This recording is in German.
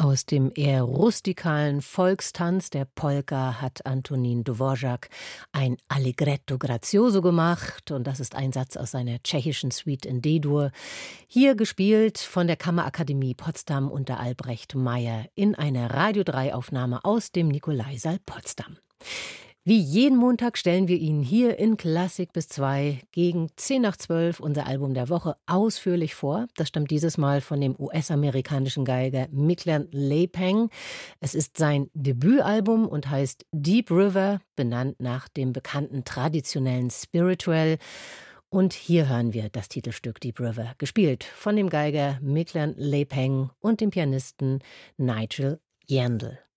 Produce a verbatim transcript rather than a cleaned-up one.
Aus dem eher rustikalen Volkstanz der Polka hat Antonín Dvořák ein Allegretto grazioso gemacht, und das ist ein Satz aus seiner tschechischen Suite in D-Dur, hier gespielt von der Kammerakademie Potsdam unter Albrecht Meyer in einer Radio drei Aufnahme aus dem Nikolaisaal Potsdam. Wie jeden Montag stellen wir Ihnen hier in Klassik bis zwei gegen zehn nach zwölf unser Album der Woche ausführlich vor. Das stammt dieses Mal von dem U S-amerikanischen Geiger Micklem Leipeng. Es ist sein Debütalbum und heißt Deep River, benannt nach dem bekannten traditionellen Spiritual. Und hier hören wir das Titelstück Deep River, gespielt von dem Geiger Micklem Leipeng und dem Pianisten Nigel Yandell.